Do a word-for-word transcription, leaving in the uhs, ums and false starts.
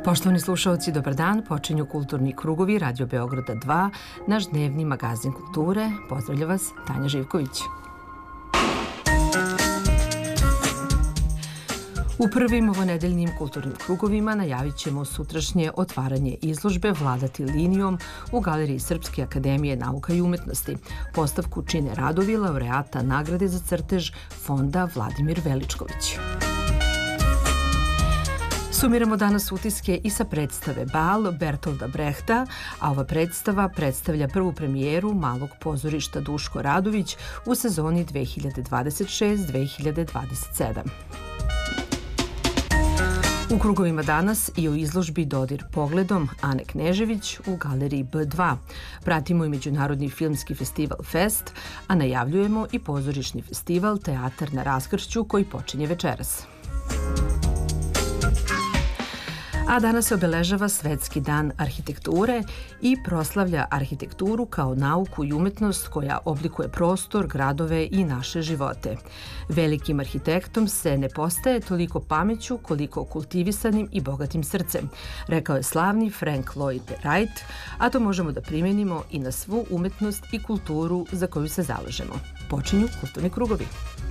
Poštovani slušalci, dobar dan. Počinju Kulturni krugovi Radio Beograda dva, naš dnevni magazin kulture. Pozdravlja vas Tanja Živković. U prvim ovonedeljnim kulturnim krugovima najavit ćemo sutrašnje otvaranje izložbe Vladati linijom u Galeriji Srpske akademije nauka i umetnosti. Postavku čine radovi laureata nagrade za crtež Fonda Vladimir Veličković. Sumiramo danas utiske i sa predstave Bal Bertolda Brehta, a ova predstava predstavlja prvu premijeru Malog pozorišta Duško Radović u sezoni dve hiljade dvadeset šest dve hiljade dvadeset sedam. U krugovima danas i o izložbi Dodir pogledom Ane Knežević u Galeriji B dva. Pratimo i Međunarodni filmski festival Fest, a najavljujemo i pozorišni festival Teatar na raskršću koji počinje večeras. A danas se obeležava Svetski dan arhitekture i proslavlja arhitekturu kao nauku i umetnost koja oblikuje prostor, gradove i naše živote. Velikim arhitektom se ne postaje toliko pameću koliko kultivisanim i bogatim srcem, rekao je slavni Frank Lloyd Wright, a to možemo da primenimo i na svu umetnost i kulturu za koju se zalažemo. Počinju kulturni krugovi.